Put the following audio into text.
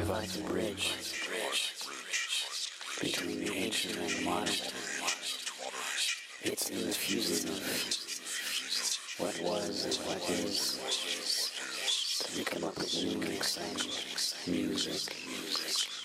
provides a bridge between the ancient and the modern. It's the fusing of what was and what is to come up with new and exciting music.